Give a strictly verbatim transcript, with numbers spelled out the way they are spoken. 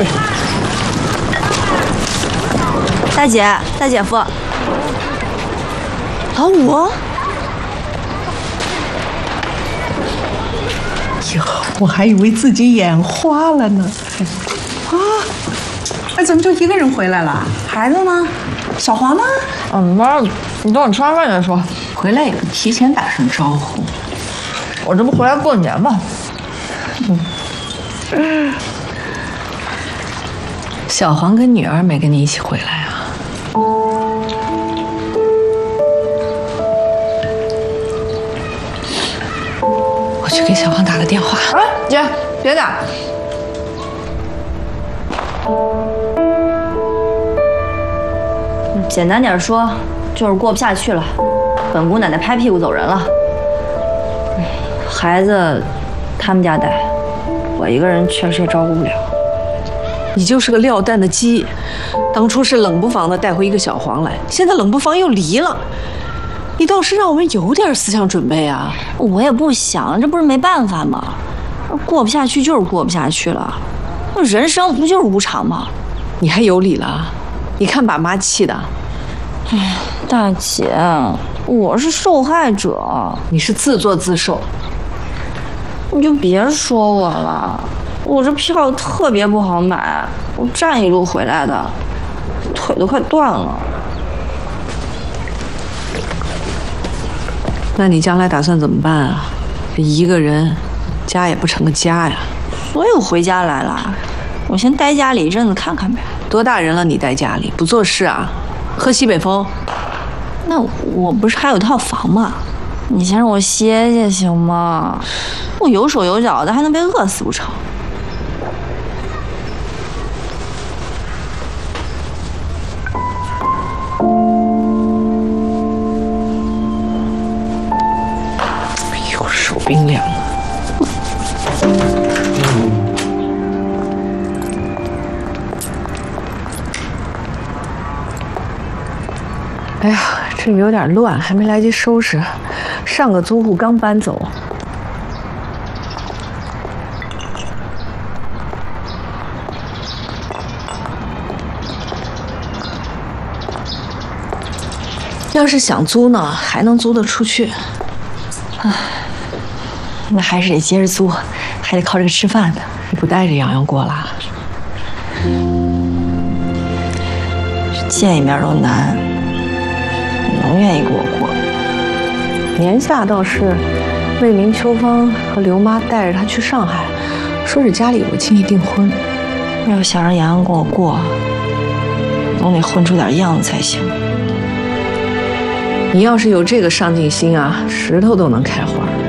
大姐，大姐夫，老五。 哟，我还以为自己眼花了呢。啊，哎，怎么就一个人回来了？孩子呢？小黄呢？ 嗯，妈，你等我吃完饭再说。 回来也不提前打声招呼。 我这不回来过年吗？ 嗯。小黄跟女儿没跟你一起回来啊？我去给小黄打个电话。 哎，姐，别打。 简单点说，就是过不下去了，本姑奶奶拍屁股走人了。孩子，他们家带，我一个人确实也照顾不了。 你就是个撂蛋的鸡，当初是冷不防的带回一个小黄来，现在冷不防又离了，你倒是让我们有点思想准备啊！ 我也不想，这不是没办法吗？过不下去就是过不下去了，人生不就是无常吗？ 你还有理了？你看把妈气的。 哎，大姐，我是受害者， 你是自作自受。 你就别说我了，我这票特别不好买，我站一路回来的，腿都快断了。 那你将来打算怎么办啊？这一个人，家也不成个家呀。 所以我回家来了，我先待家里一阵子看看呗。 多大人了，你待家里不做事啊？喝西北风？ 那我不是还有套房吗？你先让我歇歇行吗？我有手有脚的，还能被饿死不成？ 哎呦，手冰凉了。哎呀，这有点乱，还没来及收拾。上个租户刚搬走。要是想租呢，还能租得出去。 唉，那还是得接着租，还得靠这个吃饭呢。 你不带着洋洋过了？ 见一面都难，你能愿意跟我过？ 年下倒是，魏明、秋芳和刘妈带着他去上海，说是家里有个亲戚订婚。 要想让洋洋跟我过，总得混出点样子才行。 你要是有这个上进心啊，石头都能开花。